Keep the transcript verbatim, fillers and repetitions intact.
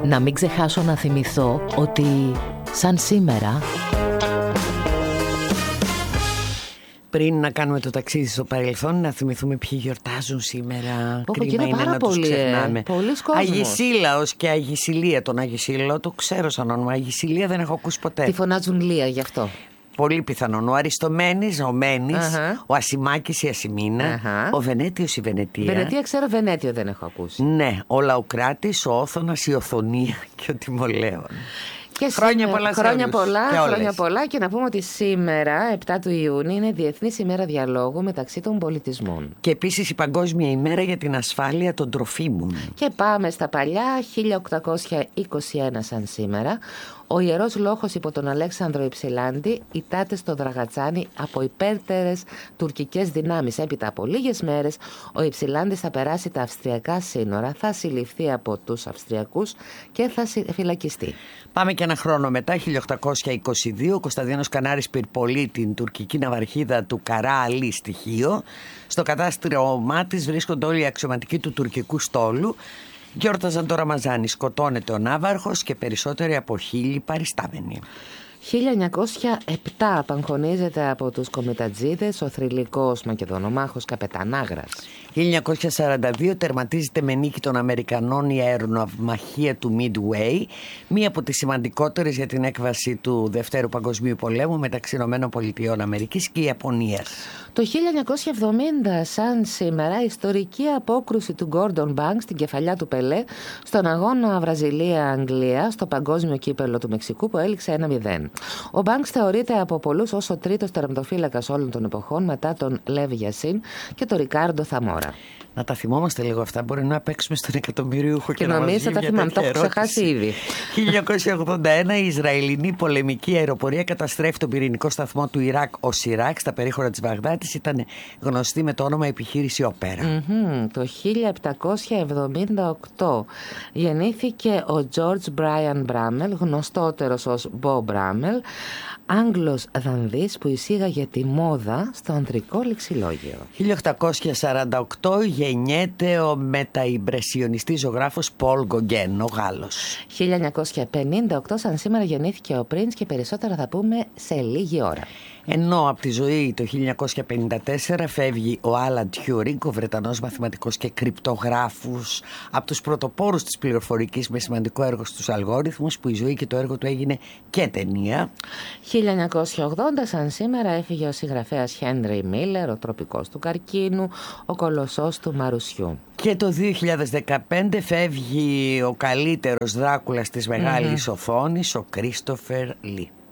Να μην ξεχάσω να θυμηθώ ότι σαν σήμερα... Πριν να κάνουμε το ταξίδι στο παρελθόν, να θυμηθούμε ποιοι γιορτάζουν σήμερα. Πω, Κρίμα είναι πάρα να τους πολύ, ξεχνάμε. Ε, πολλοί κόσμος. Αγισίλαος και Αγισιλία. Τον Αγισίλαο το ξέρω σαν όνομα. Αγισιλία δεν έχω ακούσει ποτέ. Τη φωνάζουν Λία γι' αυτό. Πολύ πιθανόν. Ο Αριστομένης, ο Μένης, uh-huh. ο Ασημάκης, η Ασημίνα, uh-huh. ο Βενέτιος, η Βενετία. Βενετία ξέρω, Βενέτιο δεν έχω ακούσει. Ναι, ο Λαοκράτης, ο Όθωνας, η Οθονία και ο Τιμολέων. Και χρόνια πολλά, χρόνια πολλά, και χρόνια πολλά και να πούμε ότι σήμερα, επτά του Ιούνιου, είναι Διεθνής ημέρα διαλόγου μεταξύ των πολιτισμών. Και επίσης η Παγκόσμια ημέρα για την ασφάλεια των τροφίμων. Και πάμε στα παλιά, χίλια οκτακόσια είκοσι ένα σαν σήμερα. Ο Ιερός Λόχος υπό τον Αλέξανδρο Υψηλάντη ητάται στο Δραγατσάνι από υπέρτερες τουρκικές δυνάμεις. Έπειτα από λίγες μέρες ο Υψηλάντης θα περάσει τα αυστριακά σύνορα, θα συλληφθεί από τους Αυστριακούς και θα φυλακιστεί. Πάμε και ένα χρόνο μετά, χίλια οκτακόσια είκοσι δύο, ο Κωνσταντίνος Κανάρης πυρπολεί την τουρκική ναυαρχίδα του Καρά Αλή στη Χίο. Στο κατάστρωμά της βρίσκονται όλοι οι αξιωματικοί του τουρκικού στόλου. Γιόρταζαν το Ραμαζάνι, σκοτώνεται ο ναύαρχος και περισσότεροι από χίλιοι παριστάμενοι. χίλια εννιακόσια επτά απαγχωνίζεται από τους κομιτατζίδες ο θρυλικός μακεδονομάχος Καπετανάγρας. χίλια εννιακόσια σαράντα δύο τερματίζεται με νίκη των Αμερικανών η αεροναυμαχία του Midway, μία από τις σημαντικότερες για την έκβαση του Δευτέρου Παγκοσμίου Πολέμου μεταξύ ΗΠΑ και Ιαπωνίας. Το χίλια εννιακόσια εβδομήντα, σαν σήμερα, η ιστορική απόκρουση του Gordon Banks στην κεφαλιά του Πελέ στον αγώνα Βραζιλία-Αγγλία στο Παγκόσμιο Κύπελλο του Μεξικού που έληξε ένα μηδέν. Ο Banks θεωρείται από πολλούς ως ο τρίτος τερματοφύλακας όλων των εποχών μετά τον Λεβ Γιασίν και τον Ρικάρντο Θαμόρα. Να τα θυμόμαστε λίγο αυτά. Μπορεί να παίξουμε στον εκατομμυρίουχο και, και να νομίζω τα θυμάμαι. Το έχω ξεχάσει ήδη. χίλια εννιακόσια ογδόντα ένα η Ισραηλινή πολεμική αεροπορία καταστρέφει τον πυρηνικό σταθμό του Ιράκ, ο Σιράκ, στα περίχωρα της Βαγδάτης. Ήταν γνωστή με το όνομα επιχείρηση Οπέρα. Mm-hmm. Το χίλια επτακόσια εβδομήντα οκτώ γεννήθηκε ο George Brian Bramall, γνωστότερος ως Bo Bramall, Άγγλος δανδής που εισήγαγε τη μόδα στο ανδρικό λεξιλόγιο. χίλια οκτακόσια σαράντα οκτώ γεννιέται ο μεταϊμπρεσιονιστής ζωγράφος Πολ Γκογκέν, ο Γάλλος. χίλια εννιακόσια πενήντα οκτώ σαν σήμερα γεννήθηκε ο Prince και περισσότερα θα πούμε σε λίγη ώρα. Ενώ από τη ζωή το χίλια εννιακόσια πενήντα τέσσερα φεύγει ο Άλαν Τιούρινγκ, ο Βρετανός μαθηματικός και κρυπτογράφος, από τους πρωτοπόρους της πληροφορικής με σημαντικό έργο στους αλγόριθμους, που η ζωή και το έργο του έγινε και ταινία. χίλια εννιακόσια ογδόντα σαν σήμερα έφυγε ο συγγραφέας Χένρι Μίλλερ, ο τροπικός του καρκίνου, ο κολοσσός του Μαρουσιού. Και το δύο χιλιάδες δεκαπέντε φεύγει ο καλύτερος Δράκουλας της μεγάλης mm-hmm. οθόνης, ο Κρίστοφερ Λι.